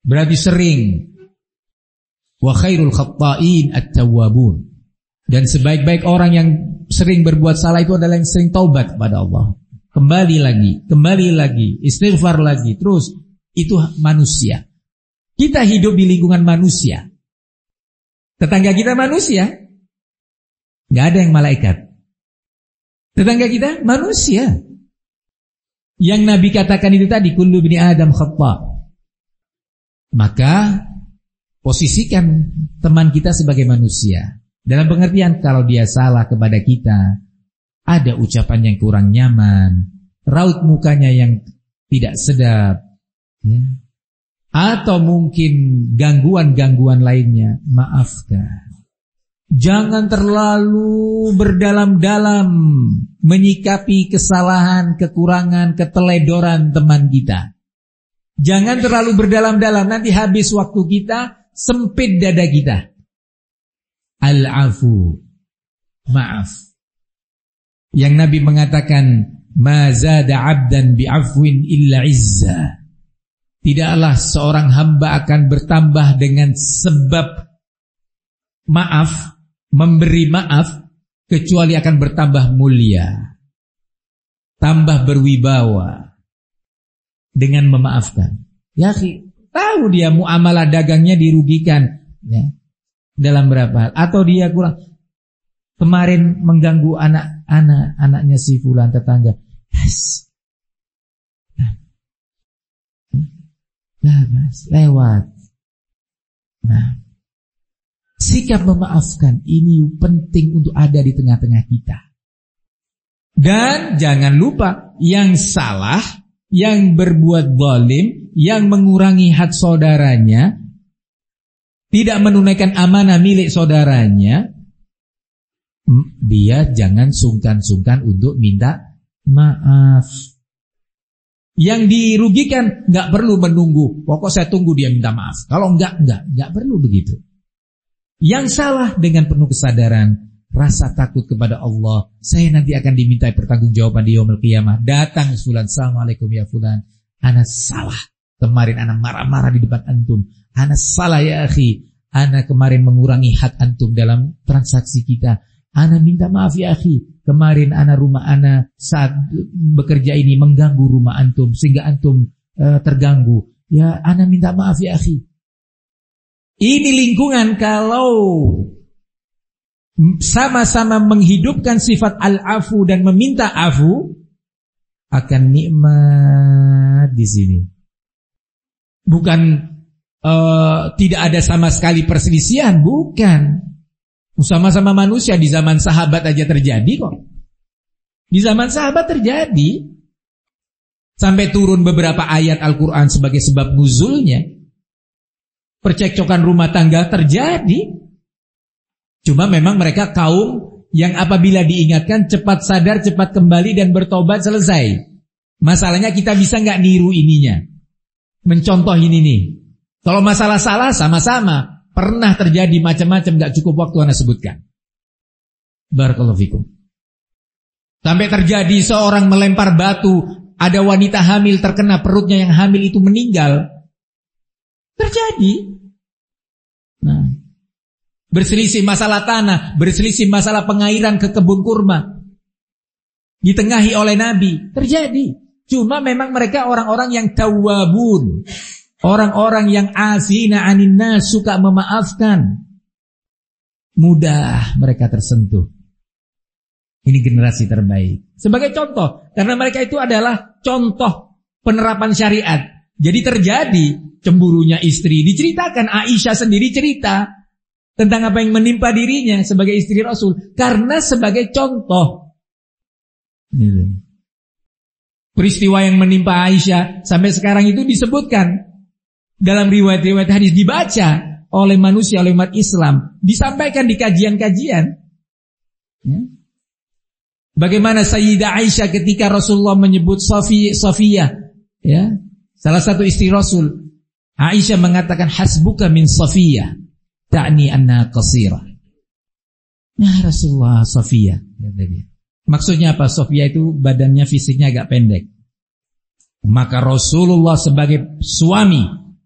berarti sering. Wa khairul khatta'in at-tawwabun. Dan sebaik-baik orang yang sering berbuat salah itu adalah yang sering taubat kepada Allah. Kembali lagi, istighfar lagi, terus. Itu manusia. Kita hidup di lingkungan manusia. Tetangga kita manusia. Gak ada yang malaikat. Tetangga kita manusia. Yang Nabi katakan itu tadi, kullu bini Adam khata'. Maka posisikan teman kita sebagai manusia. Dalam pengertian kalau dia salah kepada kita, ada ucapan yang kurang nyaman, raut mukanya yang tidak sedap, ya. Atau mungkin gangguan-gangguan lainnya, maafkan. Jangan terlalu berdalam-dalam menyikapi kesalahan, kekurangan, keteledoran teman kita. Jangan terlalu berdalam-dalam, nanti habis waktu kita, sempit dada kita. Al-afu, maaf. Yang Nabi mengatakan, ma zada 'abdan bi'afwin illa 'izza. Tidaklah seorang hamba akan bertambah dengan sebab maaf, memberi maaf, kecuali akan bertambah mulia, tambah berwibawa dengan memaafkan. Ya, tahu dia muamalah dagangnya dirugikan, ya, dalam berapa hal, atau dia kurang kemarin mengganggu anaknya si fulan tetangga. Yes. Nah, mas, lewat. Nah, sikap memaafkan ini penting untuk ada di tengah-tengah kita. Dan jangan lupa yang salah, yang berbuat zalim, yang mengurangi hak saudaranya, tidak menunaikan amanah milik saudaranya, dia jangan sungkan-sungkan untuk minta maaf. Yang dirugikan nggak perlu menunggu, pokok saya tunggu dia minta maaf. Kalau nggak perlu begitu. Yang salah dengan penuh kesadaran, rasa takut kepada Allah, saya nanti akan dimintai pertanggungjawaban di yaumul qiyamah. Datang fulan, assalamualaikum ya fulan, ana salah. Kemarin ana marah-marah di depan antum. Ana salah ya akhi. Ana kemarin mengurangi hak antum dalam transaksi kita. Ana minta maaf ya akhi. Kemarin rumah ana saat bekerja ini mengganggu rumah antum sehingga antum terganggu. Ya, ana minta maaf ya akhi. Ini lingkungan kalau sama-sama menghidupkan sifat al-afu dan meminta afu, akan nikmat di sini. Bukan tidak ada sama sekali perselisihan, bukan. Sama-sama manusia, di zaman sahabat aja terjadi kok. Di zaman sahabat terjadi. Sampai turun beberapa ayat Al-Quran sebagai sebab nuzulnya. Percekcokan rumah tangga terjadi. Cuma memang mereka kaum yang apabila diingatkan cepat sadar, cepat kembali dan bertobat, selesai. Masalahnya kita bisa gak niru ininya, mencontoh ini nih. Kalau masalah salah sama-sama. Pernah terjadi macam-macam, gak cukup waktu Anda sebutkan. Barakallahu fikum. Sampai terjadi seorang melempar batu, ada wanita hamil terkena perutnya, yang hamil itu meninggal. Terjadi. Nah, berselisih masalah tanah, berselisih masalah pengairan ke kebun kurma, ditengahi oleh Nabi. Terjadi. Cuma memang mereka orang-orang yang tawwabun, orang-orang yang afina anin nas, suka memaafkan. Mudah mereka tersentuh. Ini generasi terbaik. Sebagai contoh, karena mereka itu adalah contoh penerapan syariat. Jadi terjadi cemburunya istri. Diceritakan, Aisyah sendiri cerita tentang apa yang menimpa dirinya sebagai istri Rasul. Karena sebagai contoh. Peristiwa yang menimpa Aisyah sampai sekarang itu disebutkan dalam riwayat-riwayat hadis, dibaca oleh manusia, oleh umat Islam, disampaikan di kajian-kajian. Ya. Bagaimana Sayyidah Aisyah ketika Rasulullah menyebut Safiyah, ya, salah satu istri Rasul, Aisyah mengatakan hasbuka min Safiyah, ta'ni anna qasirah. Nah, Rasulullah Safiyah, kata dia. Maksudnya apa? Safiyah itu badannya, fisiknya agak pendek. Maka Rasulullah sebagai suami